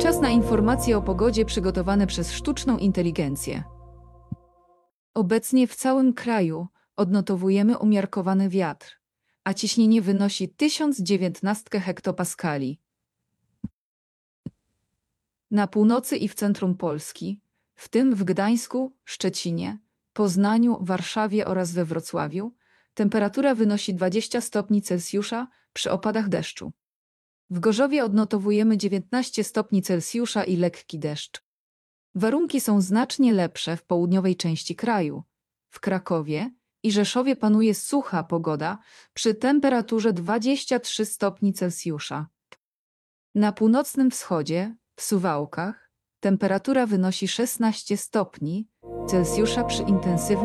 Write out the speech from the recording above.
Czas na informacje o pogodzie przygotowane przez sztuczną inteligencję. Obecnie w całym kraju odnotowujemy umiarkowany wiatr, a ciśnienie wynosi 1019 hektopaskali. Na północy i w centrum Polski, w tym w Gdańsku, Szczecinie, Poznaniu, Warszawie oraz we Wrocławiu, temperatura wynosi 20 stopni Celsjusza przy opadach deszczu. W Gorzowie odnotowujemy 19 stopni Celsjusza i lekki deszcz. Warunki są znacznie lepsze w południowej części kraju. W Krakowie i Rzeszowie panuje sucha pogoda przy temperaturze 23 stopni Celsjusza. Na północnym wschodzie, w Suwałkach, temperatura wynosi 16 stopni Celsjusza przy intensywnym